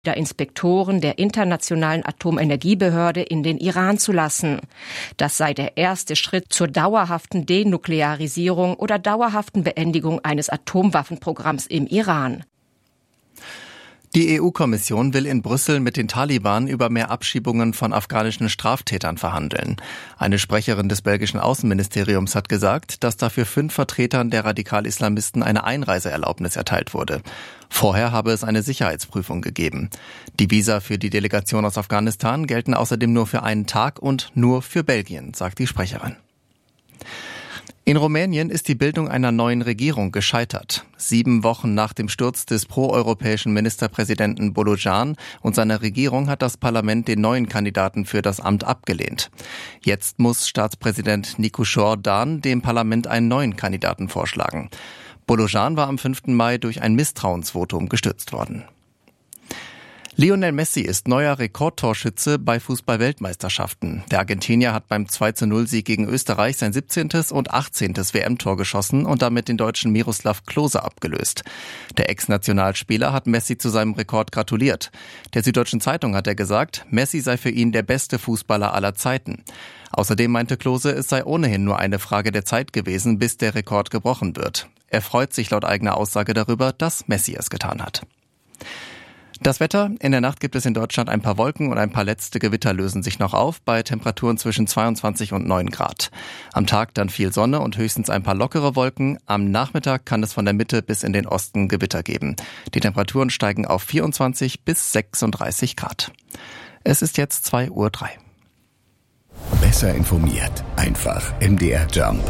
der Inspektoren der Internationalen Atomenergiebehörde in den Iran zu lassen. Das sei der erste Schritt zur dauerhaften Denuklearisierung oder dauerhaften Beendigung eines Atomwaffenprogramms im Iran. Die EU-Kommission will in Brüssel mit den Taliban über mehr Abschiebungen von afghanischen Straftätern verhandeln. Eine Sprecherin des belgischen Außenministeriums hat gesagt, dass dafür 5 Vertretern der Radikal-Islamisten eine Einreiseerlaubnis erteilt wurde. Vorher habe es eine Sicherheitsprüfung gegeben. Die Visa für die Delegation aus Afghanistan gelten außerdem nur für einen Tag und nur für Belgien, sagt die Sprecherin. In Rumänien ist die Bildung einer neuen Regierung gescheitert. 7 Wochen nach dem Sturz des proeuropäischen Ministerpräsidenten Bolojan und seiner Regierung hat das Parlament den neuen Kandidaten für das Amt abgelehnt. Jetzt muss Staatspräsident Nicușor Dan dem Parlament einen neuen Kandidaten vorschlagen. Bolojan war am 5. Mai durch ein Misstrauensvotum gestürzt worden. Lionel Messi ist neuer Rekordtorschütze bei Fußball-Weltmeisterschaften. Der Argentinier hat beim 2:0-Sieg gegen Österreich sein 17. und 18. WM-Tor geschossen und damit den Deutschen Miroslav Klose abgelöst. Der Ex-Nationalspieler hat Messi zu seinem Rekord gratuliert. Der Süddeutschen Zeitung hat er gesagt, Messi sei für ihn der beste Fußballer aller Zeiten. Außerdem meinte Klose, es sei ohnehin nur eine Frage der Zeit gewesen, bis der Rekord gebrochen wird. Er freut sich laut eigener Aussage darüber, dass Messi es getan hat. Das Wetter: In der Nacht gibt es in Deutschland ein paar Wolken und ein paar letzte Gewitter lösen sich noch auf, bei Temperaturen zwischen 22 und 9 Grad. Am Tag dann viel Sonne und höchstens ein paar lockere Wolken. Am Nachmittag kann es von der Mitte bis in den Osten Gewitter geben. Die Temperaturen steigen auf 24 bis 36 Grad. Es ist jetzt 2:03 Uhr. Besser informiert, einfach MDR Jump.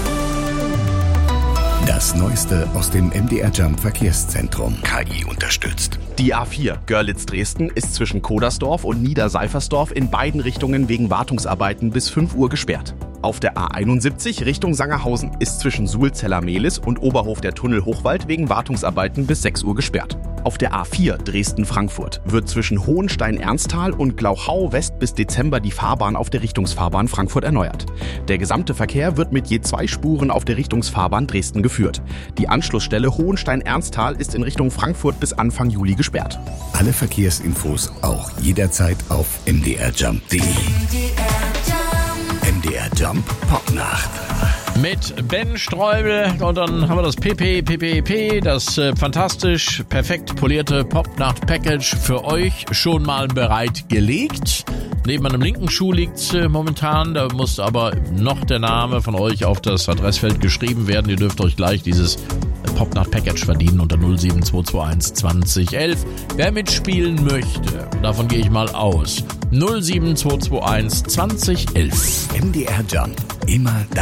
Das Neueste aus dem MDR Jump Verkehrszentrum. KI unterstützt. Die A4 Görlitz-Dresden ist zwischen Kodersdorf und Niederseifersdorf in beiden Richtungen wegen Wartungsarbeiten bis 5 Uhr gesperrt. Auf der A71 Richtung Sangerhausen ist zwischen Suhlzeller-Mehlis und Oberhof der Tunnel Hochwald wegen Wartungsarbeiten bis 6 Uhr gesperrt. Auf der A4 Dresden-Frankfurt wird zwischen Hohenstein-Ernsthal und Glauchau West bis Dezember die Fahrbahn auf der Richtungsfahrbahn Frankfurt erneuert. Der gesamte Verkehr wird mit je 2 Spuren auf der Richtungsfahrbahn Dresden geführt. Die Anschlussstelle Hohenstein-Ernsthal ist in Richtung Frankfurt bis Anfang Juli gesperrt. Alle Verkehrsinfos auch jederzeit auf mdrjump.de. MDR Jump Popnacht. Mit Ben Streubel und dann haben wir das PPP, das fantastisch, perfekt polierte Popnacht-Package für euch schon mal bereitgelegt. Neben einem linken Schuh liegt momentan, da muss aber noch der Name von euch auf das Adressfeld geschrieben werden. Ihr dürft euch gleich dieses Popnacht-Package verdienen unter 07221 2011. Wer mitspielen möchte, davon gehe ich mal aus, 07221 2011. MDR Jump, immer